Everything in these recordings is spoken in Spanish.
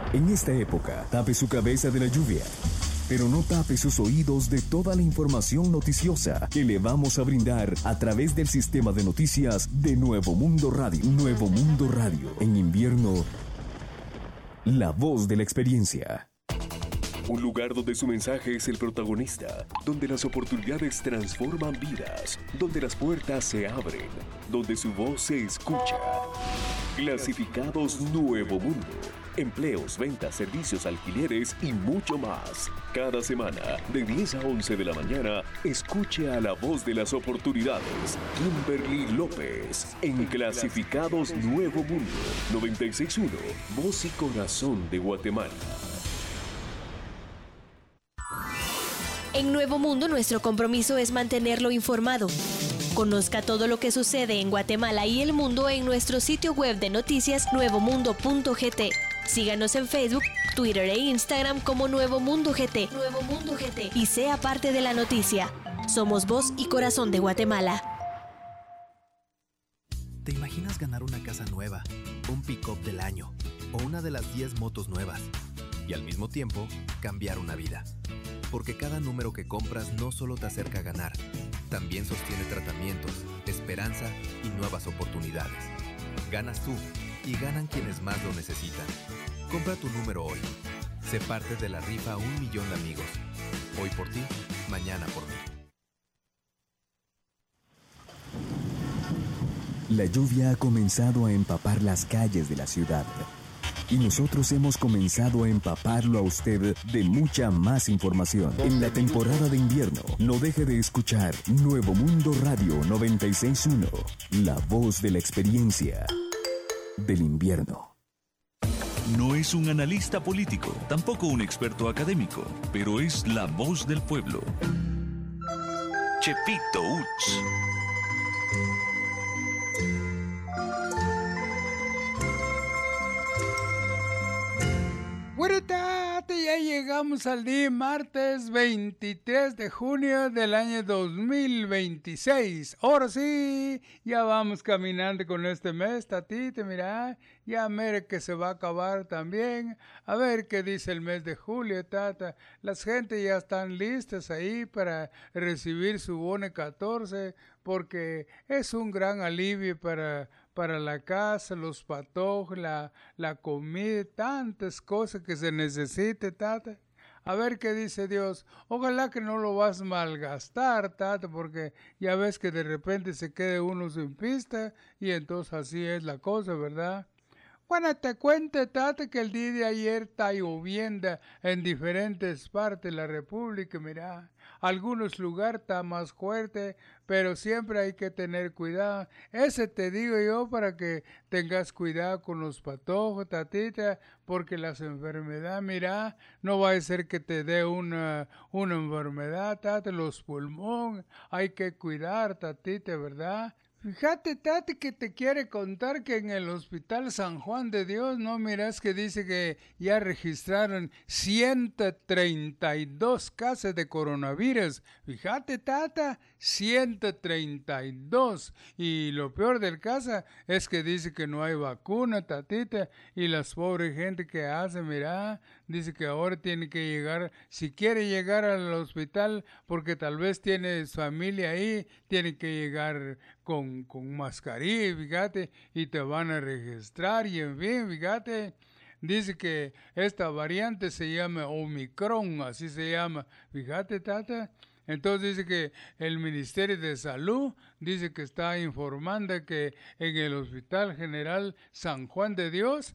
En esta época, tape su cabeza de la lluvia, pero no tape sus oídos de toda la información noticiosa que le vamos a brindar a través del sistema de noticias de Nuevo Mundo Radio. Nuevo Mundo Radio. En invierno, la voz de la experiencia. Un lugar donde su mensaje es el protagonista, donde las oportunidades transforman vidas, donde las puertas se abren, donde su voz se escucha. Clasificados Nuevo Mundo. Empleos, ventas, servicios, alquileres y mucho más. Cada semana, de 10 a 11 de la mañana, escuche a la voz de las oportunidades, Kimberly López, en Clasificados Nuevo Mundo, 96.1, Voz y Corazón de Guatemala. En Nuevo Mundo, nuestro compromiso es mantenerlo informado. Conozca todo lo que sucede en Guatemala y el mundo en nuestro sitio web de noticias nuevomundo.gt. Síganos en Facebook, Twitter e Instagram como Nuevo Mundo GT. Nuevo Mundo GT. Y sea parte de la noticia. Somos voz y corazón de Guatemala. ¿Te imaginas ganar una casa nueva, un pick-up del año o una de las 10 motos nuevas? Y al mismo tiempo, cambiar una vida. Porque cada número que compras no solo te acerca a ganar, también sostiene tratamientos, esperanza y nuevas oportunidades. Ganas tú y ganan quienes más lo necesitan. Compra tu número hoy. Sé parte de la rifa 1 millón de amigos. Hoy por ti, mañana por mí. La lluvia ha comenzado a empapar las calles de la ciudad. Y nosotros hemos comenzado a empaparlo a usted de mucha más información. En la temporada de invierno, no deje de escuchar Nuevo Mundo Radio 96.1, la voz de la experiencia del invierno. No es un analista político, tampoco un experto académico, pero es la voz del pueblo. Chepito Uts. Bueno, ya llegamos al día martes 23 de junio del año 2026. Ahora sí, ya vamos caminando con este mes, tatita, mira, ya mire que se va a acabar también. A ver qué dice el mes de julio, tata. Las gente ya están listas ahí para recibir su bono 14, porque es un gran alivio para la casa, los patojos, la comida, tantas cosas que se necesite, tata. A ver qué dice Dios. Ojalá que no lo vas a malgastar, tata, porque ya ves que de repente se quede uno sin pista y entonces así es la cosa, ¿verdad? Bueno, te cuento, tata, que el día de ayer está lloviendo en diferentes partes de la República, mira. Algunos lugares está más fuerte, pero siempre hay que tener cuidado. Ese te digo yo para que tengas cuidado con los patojos, tatita, porque las enfermedades, mira, no va a ser que te dé una enfermedad, tata, los pulmones, hay que cuidar, tatita, ¿verdad? Fíjate, Tati, que te quiere contar que en el Hospital San Juan de Dios, no miras que dice que ya registraron 132 casos de coronavirus. Fíjate, Tata, 132. Y lo peor del caso es que dice que no hay vacuna, tatita, y las pobres gente que hace, mira, dice que ahora tiene que llegar, si quiere llegar al hospital, porque tal vez tiene su familia ahí, tiene que llegar con mascarilla, fíjate, y te van a registrar, y en fin, fíjate, dice que esta variante se llama Omicron, así se llama, fíjate, tata. Entonces dice que el Ministerio de Salud dice que está informando que en el Hospital General San Juan de Dios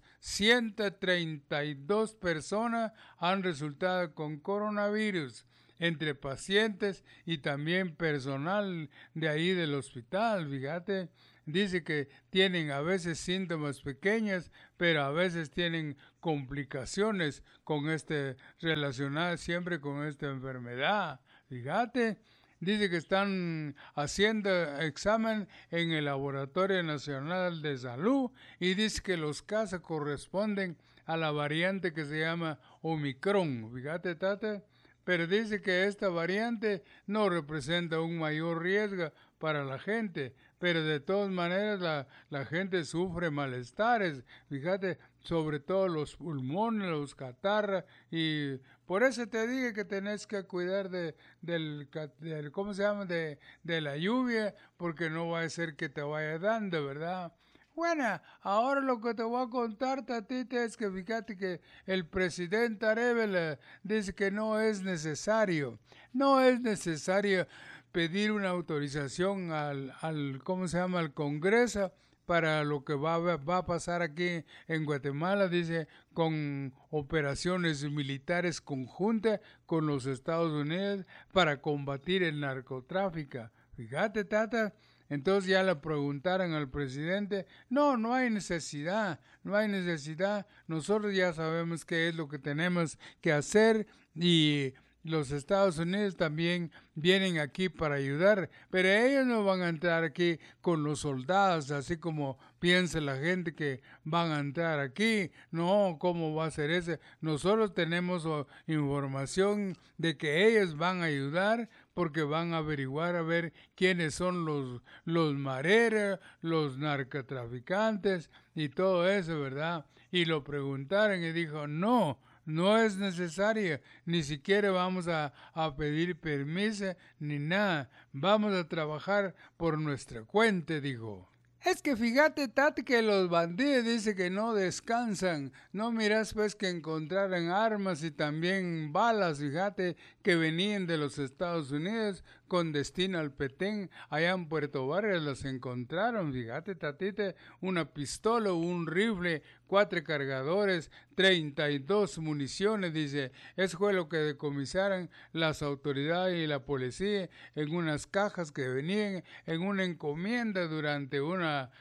132 personas han resultado con coronavirus, entre pacientes y también personal de ahí del hospital, fíjate. Dice que tienen a veces síntomas pequeños, pero a veces tienen complicaciones relacionadas siempre con esta enfermedad, fíjate. Dice que están haciendo examen en el Laboratorio Nacional de Salud y dice que los casos corresponden a la variante que se llama Omicron, fíjate, tata. Pero dice que esta variante no representa un mayor riesgo para la gente, pero de todas maneras la gente sufre malestares, fíjate, sobre todo los pulmones, los catarras, y por eso te dije que tenés que cuidar del ¿cómo se llama? De la lluvia, porque no va a ser que te vaya dando, ¿verdad? Bueno, ahora lo que te voy a contar, Tatita, es que fíjate que el presidente Arevalo dice que no es necesario pedir una autorización al ¿cómo se llama? Al Congreso para lo que va a pasar aquí en Guatemala, dice, con operaciones militares conjuntas con los Estados Unidos para combatir el narcotráfico. Fíjate, Tata. Entonces ya le preguntaron al presidente, no hay necesidad, nosotros ya sabemos qué es lo que tenemos que hacer y los Estados Unidos también vienen aquí para ayudar, pero ellos no van a entrar aquí con los soldados, así como piensa la gente que van a entrar aquí. No, ¿cómo va a ser eso? Nosotros tenemos información de que ellos van a ayudar porque van a averiguar a ver quiénes son los mareros, los narcotraficantes y todo eso, ¿verdad? Y lo preguntaron y dijo, no es necesario, ni siquiera vamos a pedir permiso ni nada, vamos a trabajar por nuestra cuenta, dijo. Es que fíjate, Tati, que los bandidos dicen que no descansan. No miras pues que encontraron armas y también balas, fíjate, que venían de los Estados Unidos con destino al Petén. Allá en Puerto Barrios las encontraron, fíjate, Tatita, una pistola, un rifle, 4 cargadores, 32 municiones, dice. Eso fue lo que decomisaron las autoridades y la policía en unas cajas que venían en una encomienda durante un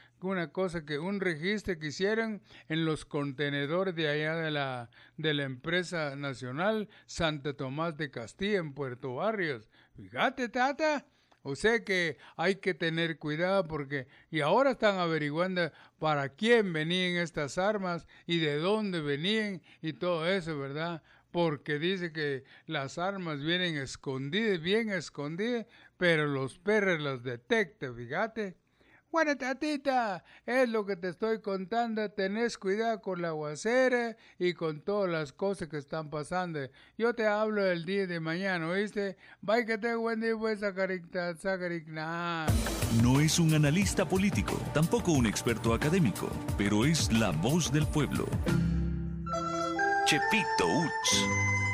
registro que hicieron en los contenedores de allá de la empresa nacional Santo Tomás de Castilla en Puerto Barrios. Fíjate, Tata. O sea que hay que tener cuidado porque y ahora están averiguando para quién venían estas armas y de dónde venían y todo eso, ¿verdad? Porque dice que las armas vienen escondidas, bien escondidas, pero los perros las detectan, fíjate. Bueno, Tatita, es lo que te estoy contando. Tenés cuidado con la aguacera y con todas las cosas que están pasando. Yo te hablo el día de mañana, ¿oíste? Bye, que te buen día, pues, sacaricna. No es un analista político, tampoco un experto académico, pero es la voz del pueblo. Chepito Uch.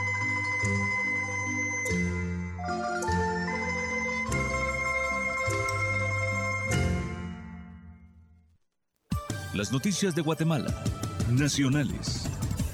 Las noticias de Guatemala, nacionales.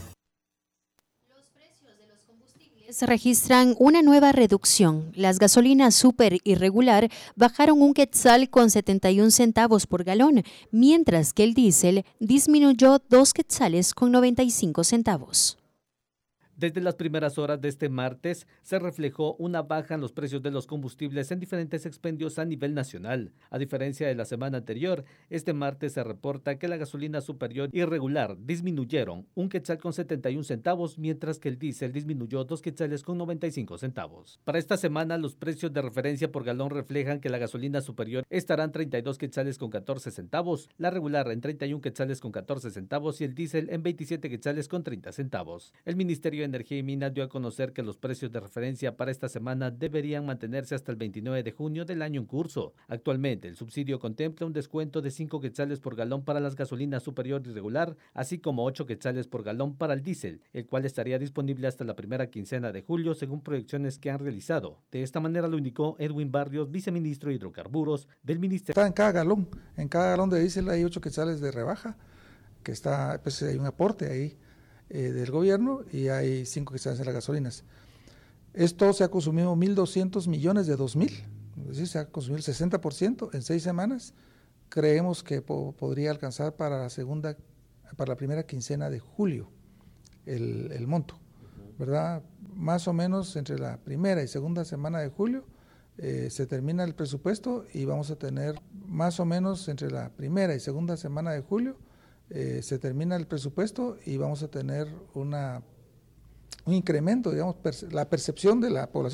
Los precios de los combustibles registran una nueva reducción. Las gasolinas super y regular bajaron 1 quetzal con 71 centavos por galón, mientras que el diésel disminuyó 2 quetzales con 95 centavos. Desde las primeras horas de este martes se reflejó una baja en los precios de los combustibles en diferentes expendios a nivel nacional. A diferencia de la semana anterior, este martes se reporta que la gasolina superior y regular disminuyeron 1 quetzal con 71 centavos, mientras que el diésel disminuyó 2 quetzales con 95 centavos. Para esta semana, los precios de referencia por galón reflejan que la gasolina superior estará en 32 quetzales con 14 centavos, la regular en 31 quetzales con 14 centavos y el diésel en 27 quetzales con 30 centavos. El Ministerio de Energía y Minas dio a conocer que los precios de referencia para esta semana deberían mantenerse hasta el 29 de junio del año en curso. Actualmente, el subsidio contempla un descuento de 5 quetzales por galón para las gasolinas superior y regular, así como 8 quetzales por galón para el diésel, el cual estaría disponible hasta la primera quincena de julio, según proyecciones que han realizado. De esta manera lo indicó Edwin Barrios, viceministro de Hidrocarburos del Ministerio. Está en cada galón de diésel hay 8 quetzales de rebaja, que está, pues hay un aporte ahí del gobierno y hay 5 quetzales en las gasolinas. Esto se ha consumido 1.200 millones de 2.000, es decir, se ha consumido el 60% en 6 semanas. Creemos que podría alcanzar para la primera quincena de julio el monto, ¿verdad? Más o menos entre la primera y segunda semana de julio se termina el presupuesto y vamos a tener más o menos entre la primera y segunda semana de julio se termina el presupuesto y vamos a tener un incremento, digamos, la percepción de la población